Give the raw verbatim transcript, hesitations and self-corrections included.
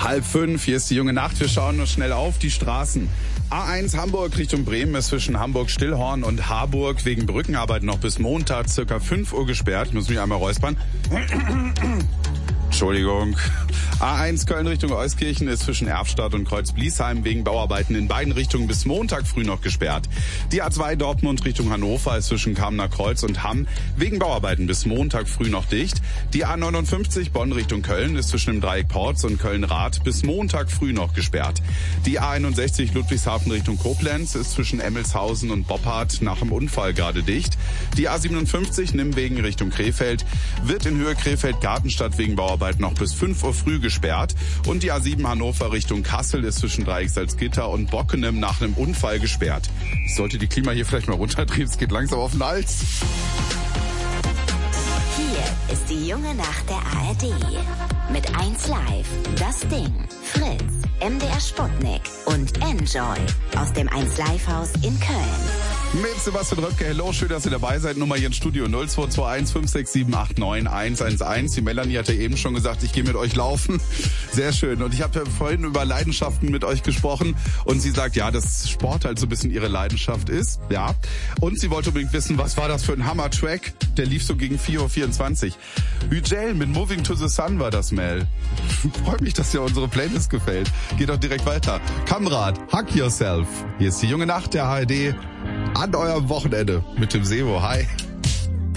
Halb fünf, hier ist die junge Nacht. Wir schauen nur schnell auf die Straßen. A eins Hamburg Richtung Bremen ist zwischen Hamburg-Stillhorn und Harburg wegen Brückenarbeiten noch bis Montag circa fünf Uhr gesperrt. Ich muss mich einmal räuspern. Entschuldigung. A eins Köln Richtung Euskirchen ist zwischen Erfstadt und Kreuz-Bliesheim wegen Bauarbeiten in beiden Richtungen bis Montag früh noch gesperrt. Die A zwei Dortmund Richtung Hannover ist zwischen Kamener Kreuz und Hamm wegen Bauarbeiten bis Montag früh noch dicht. Die A neunundfünfzig Bonn Richtung Köln ist zwischen dem Dreieck Porz und Köln-Rath bis Montag früh noch gesperrt. Die A einundsechzig Ludwigshafen Richtung Koblenz ist zwischen Emmelshausen und Boppard nach dem Unfall gerade dicht. Die A siebenundfünfzig Nimwegen Richtung Krefeld wird in Höhe Krefeld-Gartenstadt wegen Bauarbeiten noch bis fünf Uhr früh gesperrt. Und die A sieben Hannover Richtung Kassel ist zwischen Dreieck Salzgitter und Bockenem nach einem Unfall gesperrt. Ich sollte die Klima hier vielleicht mal runterdrehen, es geht langsam auf den Hals. Hier ist die junge Nacht der A R D. Mit eins Live, das Ding, Fritz, M D R Sputnik und Enjoy aus dem eins Live Haus in Köln. Mit Sebastian Röpke, hello, schön, dass ihr dabei seid. Nummer hier ins Studio null zwei zwei eins fünf sechs sieben acht neun eins eins eins. Die Melanie hatte eben schon gesagt, ich gehe mit euch laufen. Sehr schön. Und ich habe ja vorhin über Leidenschaften mit euch gesprochen. Und sie sagt, ja, dass Sport halt so ein bisschen ihre Leidenschaft ist. Ja. Und sie wollte unbedingt wissen, was war das für ein Hammer-Track? Der lief so gegen vier Uhr vierundzwanzig. Hügel mit Moving to the Sun war das, Mel. Freut mich, dass dir unsere Playlist gefällt. Geht doch direkt weiter. Kamrad, Hug Yourself. Hier ist die junge Nacht der A R D. An eurem Wochenende mit dem Sebo. Hi.